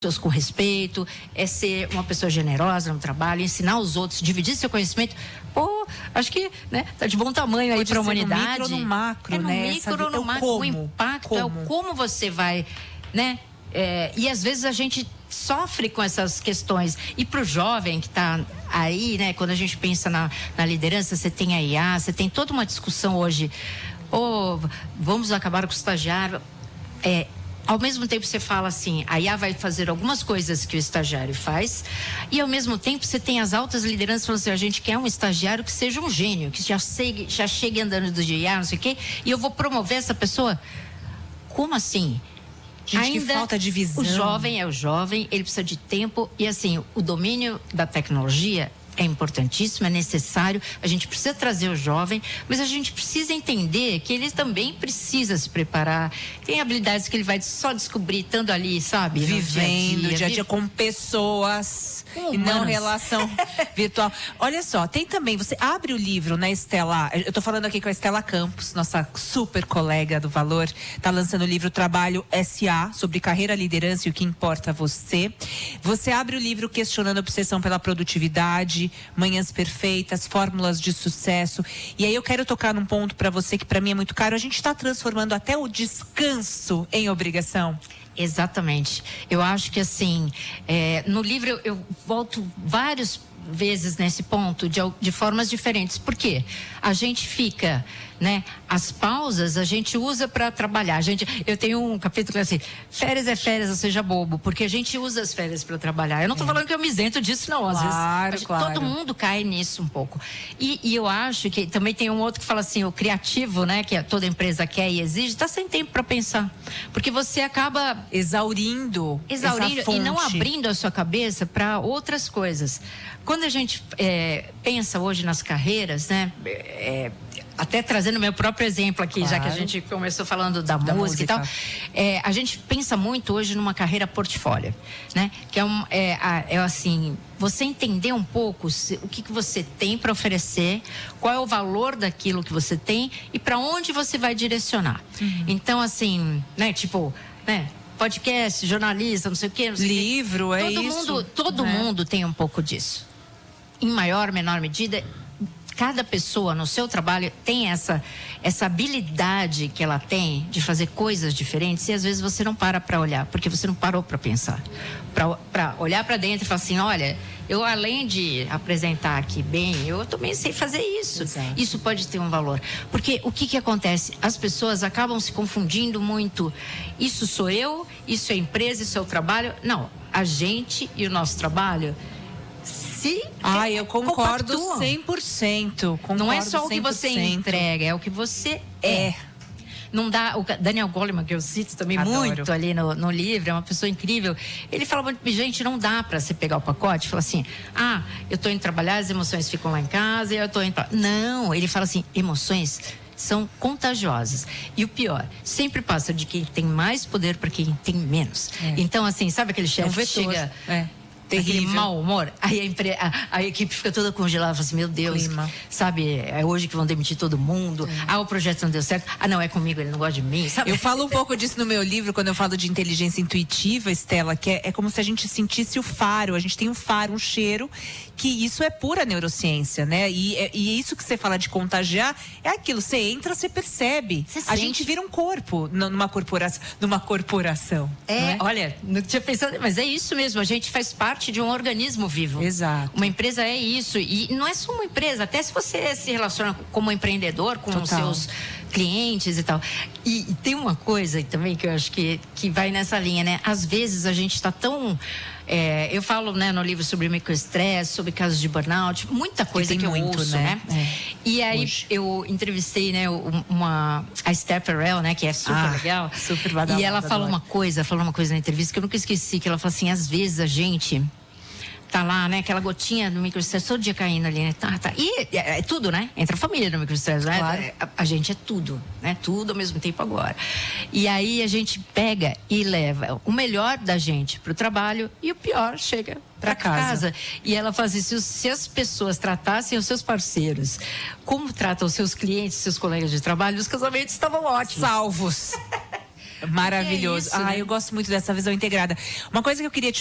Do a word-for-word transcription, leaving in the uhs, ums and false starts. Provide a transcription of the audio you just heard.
pessoas com respeito, é ser uma pessoa generosa no trabalho, ensinar os outros, dividir seu conhecimento. Pô, acho que, né, tá de bom tamanho aí para a humanidade. No micro ou no macro, é no né? micro ou no macro. O impacto como? é o como você vai, né? É, e às vezes a gente sofre com essas questões. E para o jovem que está aí, né? Quando a gente pensa na, na liderança, você tem a I A, você tem toda uma discussão hoje. Oh, vamos acabar com o estagiário. É, ao mesmo tempo você fala assim, a I A vai fazer algumas coisas que o estagiário faz, e ao mesmo tempo você tem as altas lideranças falando assim, a gente quer um estagiário que seja um gênio, que já chegue, já chegue andando do I A, não sei o quê, e eu vou promover essa pessoa. Como assim? Gente, ainda que falta de visão. O jovem é o jovem, ele precisa de tempo, e assim, o domínio da tecnologia é importantíssimo, é necessário, a gente precisa trazer o jovem, mas a gente precisa entender que ele também precisa se preparar. Tem habilidades que ele vai só descobrir estando ali, sabe? Vivendo, dia a dia, dia com pessoas com e não relação virtual. Olha só, tem também, você abre o livro, né, Estela? Eu tô falando aqui com a Estela Campos, nossa super colega do Valor, tá lançando o livro Trabalho S A, sobre carreira, liderança e o que importa a você. Você abre o livro questionando a obsessão pela produtividade, manhãs perfeitas, fórmulas de sucesso. E aí eu quero tocar num ponto para você que para mim é muito caro. A gente está transformando até o descanso em obrigação. Exatamente. Eu acho que assim, é, no livro eu, eu volto várias vezes nesse ponto de, de formas diferentes. Por quê? A gente fica, né? As pausas a gente usa para trabalhar. A gente, eu tenho um capítulo assim, férias é férias, ou seja, bobo, porque a gente usa as férias para trabalhar. Eu não estou é. falando que eu me isento disso, não. Às claro, vezes, claro. todo mundo cai nisso um pouco. E, e eu acho que também tem um outro que fala assim, o criativo, né? Que toda empresa quer e exige, está sem tempo para pensar. Porque você acaba exaurindo, exaurindo essa e não abrindo a sua cabeça para outras coisas. Quando a gente é, pensa hoje nas carreiras, né? É, até trazendo meu próprio exemplo aqui, claro. Já que a gente começou falando da, da música, música e tal, é, a gente pensa muito hoje numa carreira portfólio, né? Que é, um, é, é assim, você entender um pouco se, o que, que você tem para oferecer, qual é o valor daquilo que você tem e para onde você vai direcionar. Uhum. Então, assim, né? Tipo, né? Podcast, jornalista, não sei o quê, não sei livro, o quê. é todo isso. Mundo, todo né? mundo tem um pouco disso. Em maior, menor medida, cada pessoa no seu trabalho tem essa, essa habilidade que ela tem de fazer coisas diferentes e às vezes você não para para olhar, porque você não parou para pensar. Para olhar para dentro e falar assim, olha, eu além de apresentar aqui bem, eu também sei fazer isso. Exato. Isso pode ter um valor. Porque o que que acontece? As pessoas acabam se confundindo muito. Isso sou eu, isso é empresa, isso é o trabalho. Não, a gente e o nosso trabalho... Se ah, eu concordo cem por cento. Concordo não é só o que cem por cento. Você entrega, é o que você é. é. Não dá, o Daniel Goleman, que eu cito também Adoro. muito ali no, no livro, é uma pessoa incrível. Ele fala muito, gente, não dá para você pegar o pacote e falar assim, ah, eu tô indo trabalhar, as emoções ficam lá em casa, e eu tô indo pra... Não, ele fala assim, emoções são contagiosas. E o pior, sempre passa de quem tem mais poder para quem tem menos. É. Então, assim, sabe aquele chefe é um que chega... É. Aquele mau humor, aí a, empre... a, a equipe fica toda congelada, fala assim, meu Deus, Clima. sabe, é hoje que vão demitir todo mundo, é. ah, o projeto não deu certo, ah, não, é comigo, ele não gosta de mim, sabe? Eu falo um pouco disso no meu livro, quando eu falo de inteligência intuitiva, Estela, que é, é como se a gente sentisse o faro, a gente tem um faro, um cheiro, que isso é pura neurociência, né? E, e isso que você fala de contagiar, é aquilo, você entra, você percebe, você a sente. Gente vira um corpo numa corporação, numa corporação. É, é, olha, não tinha pensado, mas é isso mesmo, a gente faz parte de um organismo vivo. Exato. Uma empresa é isso. E não é só uma empresa, até se você se relaciona como empreendedor, com Total. os seus clientes e tal. E, e tem uma coisa também que eu acho que, que vai nessa linha, né? Às vezes a gente está tão... É, eu falo, né, no livro sobre microestresse, sobre casos de burnout, muita coisa que, que eu muito, ouço, né? né? É. E aí Hoje. eu entrevistei, né, uma a Esther Perel, né, que é super ah, legal. Super badalada, e ela falou uma coisa, falou uma coisa na entrevista que eu nunca esqueci, que ela falou assim, às vezes a gente tá lá, né, aquela gotinha do microestresse todo dia caindo ali, né? Tá, tá. E é, é tudo, né? Entra a família no microestresse, né? Claro. A, a gente é tudo, né? Tudo ao mesmo tempo agora. E aí a gente pega e leva o melhor da gente pro trabalho e o pior chega para casa. casa. E ela faz isso, se as pessoas tratassem os seus parceiros como tratam os seus clientes, seus colegas de trabalho, os casamentos estavam ótimos. Salvos. Maravilhoso. É isso, ah, né? eu gosto muito dessa visão integrada. Uma coisa que eu queria te